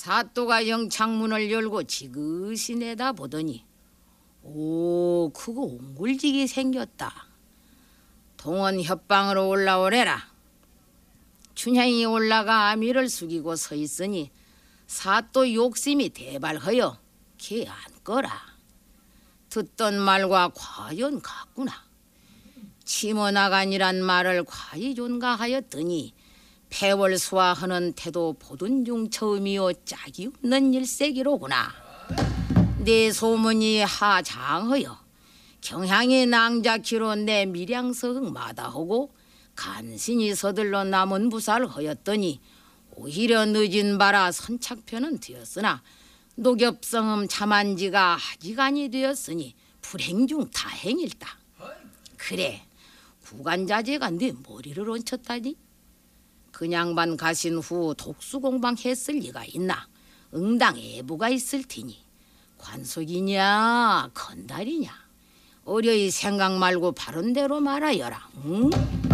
사또가 영창문을 열고 지그시 내다보더니 오 그거 옹골지게 생겼다. 동원 협방으로 올라오래라. 춘향이 올라가 아미를 숙이고 서 있으니 사또 욕심이 대발하여 걔 안거라. 듣던 말과 과연 같구나. 치모나간이란 말을 과히 존가하였더니 패월수화하는 태도 보던 중 처음이요 짝이 없는 일세기로구나. 내 소문이 하장하여 경향이 낭자키로 내 밀양서흥 마다하고 간신히 서둘러 남은 부사를 하였더니 오히려 늦은 바라 선착편은 되었으나 녹엽성음 자만지가 하지간이 되었으니 불행 중 다행일다. 그래 구간자제가 네 머리를 얹혔다니. 그냥반 가신 후 독수공방 했을 리가 있나. 응당 애부가 있을 테니 관속이냐 건달이냐 어려이 생각 말고 바른 대로 말하여라. 응?